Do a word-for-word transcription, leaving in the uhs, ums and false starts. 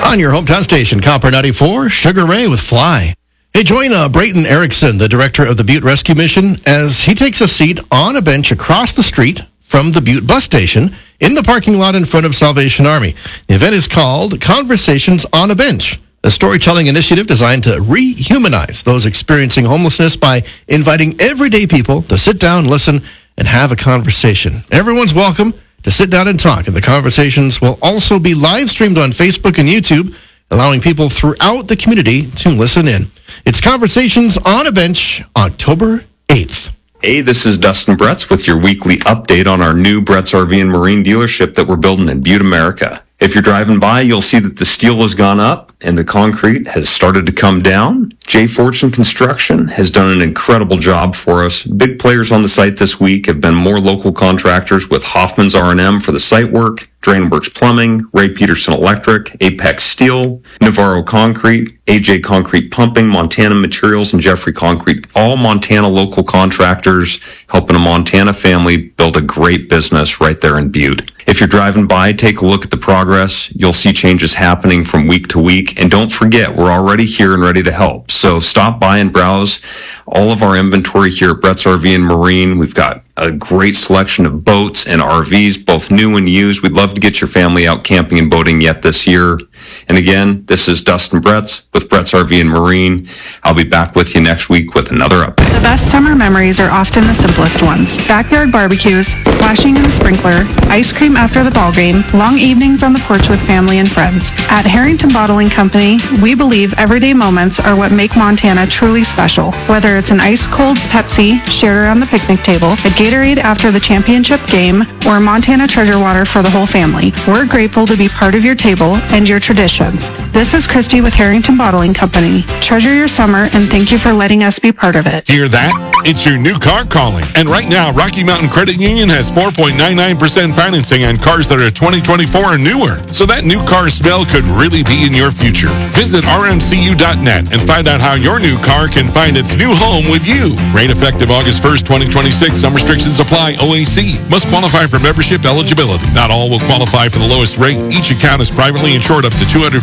On your hometown station, Copper ninety-four, Sugar Ray with Fly. Hey, join uh, Brayton Erickson, the director of the Butte Rescue Mission, as he takes a seat on a bench across the street from the Butte bus station in the parking lot in front of Salvation Army. The event is called Conversations on a Bench, a storytelling initiative designed to rehumanize those experiencing homelessness by inviting everyday people to sit down, listen, and have a conversation. Everyone's welcome to sit down and talk, and the conversations will also be live streamed on Facebook and YouTube, allowing people throughout the community to listen in. It's Conversations on a Bench, October eighth. Hey, this is Dustin Bretz with your weekly update on our new Bretz R V and Marine dealership that we're building in Butte, America. If you're driving by, you'll see that the steel has gone up and the concrete has started to come down. J. Fortune Construction has done an incredible job for us. Big players on the site this week have been more local contractors with Hoffman's R and M for the site work, Drainworks Plumbing, Ray Peterson Electric, Apex Steel, Navarro Concrete, A J Concrete Pumping, Montana Materials, and Jeffrey Concrete. All Montana local contractors helping a Montana family build a great business right there in Butte. If you're driving by, take a look at the progress. You'll see changes happening from week to week. And don't forget, we're already here and ready to help. So stop by and browse all of our inventory here at Bretz R V and Marine. We've got a great selection of boats and R Vs, both new and used. We'd love to get your family out camping and boating yet this year. And again, this is Dustin Bretz with Bretz R V and Marine. I'll be back with you next week with another update. The best summer memories are often the simplest ones. Backyard barbecues, splashing in the sprinkler, ice cream after the ball game, long evenings on the porch with family and friends. At Harrington Bottling Company, we believe everyday moments are what make Montana truly special. Whether it's an ice-cold Pepsi shared around the picnic table, a Gatorade after the championship game, or Montana Treasure Water for the whole family, we're grateful to be part of your table and your traditions. This is Christy with Harrington Bottling Company. Treasure your summer and thank you for letting us be part of it. Hear that? It's your new car calling. And right now, Rocky Mountain Credit Union has four point nine nine percent financing on cars that are twenty twenty-four or newer. So that new car smell could really be in your future. Visit R M C U dot net and find out how your new car can find its new home with you. Rate effective August first, twenty twenty-six. Some restrictions apply. O A C. Must qualify for membership eligibility. Not all will qualify for the lowest rate. Each account is privately insured up to two hundred